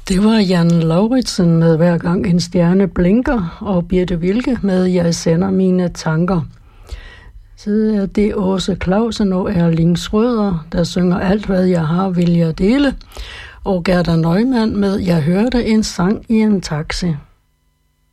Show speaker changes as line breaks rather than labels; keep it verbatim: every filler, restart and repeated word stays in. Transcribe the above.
Det var Jan Lauritsen med Hver gang en stjerne blinker, og Birte Wilke med Jeg sender mine tanker. Så er det Åse Clausen og Erling Schrøder, der synger Alt hvad jeg har vil jeg dele, og Gerda Neumann med Jeg hørte en sang i en taxi.